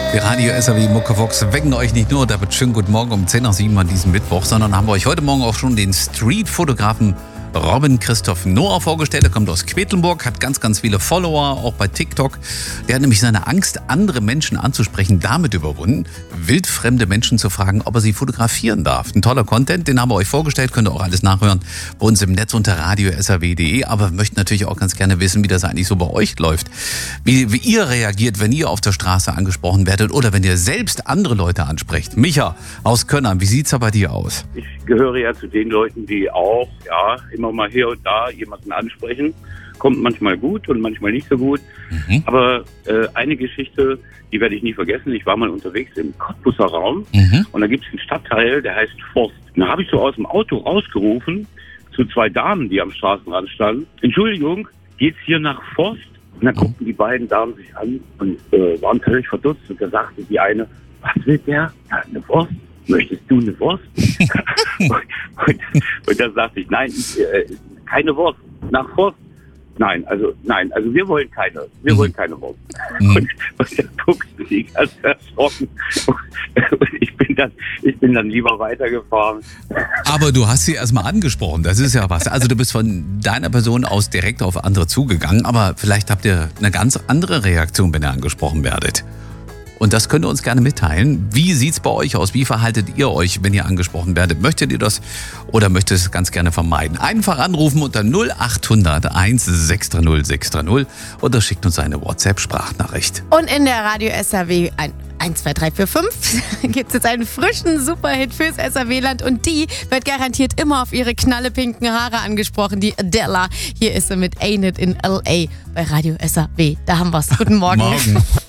Die Radio SAW Muckevox wecken euch nicht nur damit schönen guten Morgen um 10 nach 7 an diesem Mittwoch, sondern haben euch heute Morgen auch schon den Street-Fotografen Robin Christoph Noah vorgestellt. Er kommt aus Quedlinburg, hat ganz, ganz viele Follower, auch bei TikTok. Der hat nämlich seine Angst, andere Menschen anzusprechen, damit überwunden, wildfremde Menschen zu fragen, ob er sie fotografieren darf. Ein toller Content, den haben wir euch vorgestellt, könnt ihr auch alles nachhören bei uns im Netz unter radio.saw.de. Aber wir möchten natürlich auch ganz gerne wissen, wie das eigentlich so bei euch läuft. Wie ihr reagiert, wenn ihr auf der Straße angesprochen werdet oder wenn ihr selbst andere Leute ansprecht. Micha aus Könnern, wie sieht's da bei dir aus? Ich gehöre ja zu den Leuten, die auch, immer mal hier und da jemanden ansprechen. Kommt manchmal gut und manchmal nicht so gut. Aber eine Geschichte, die werde ich nie vergessen. Ich war mal unterwegs im Cottbuser Raum und da gibt es einen Stadtteil, der heißt Forst. Und da habe ich so aus dem Auto rausgerufen zu zwei Damen, die am Straßenrand standen. Entschuldigung, geht's hier nach Forst? Und dann guckten die beiden Damen sich an und waren völlig verdutzt. Und da sagte die eine, was will der? Ja, eine Wurst. Möchtest du eine Wurst? und dann sagte ich, nein, keine Wurst. Nach Forst? Nein, also wir wollen keine Wurst. Und dann guckten sie ganz erschrocken. Und ich bin dann lieber weitergefahren. Aber du hast sie erstmal angesprochen, das ist ja was. Also du bist von deiner Person aus direkt auf andere zugegangen, aber vielleicht habt ihr eine ganz andere Reaktion, wenn ihr angesprochen werdet. Und das könnt ihr uns gerne mitteilen. Wie sieht's bei euch aus? Wie verhaltet ihr euch, wenn ihr angesprochen werdet? Möchtet ihr das oder möchtet ihr es ganz gerne vermeiden? Einfach anrufen unter 0800 1630 630 oder schickt uns eine WhatsApp-Sprachnachricht. Und in der Radio SAW 1, 2, 3, 4, 5 gibt es jetzt einen frischen Superhit fürs SAW-Land und die wird garantiert immer auf ihre knallepinken Haare angesprochen, die Adela. Hier ist sie mit Ain't It in L.A. bei Radio SAW. Da haben wir's. Guten Morgen.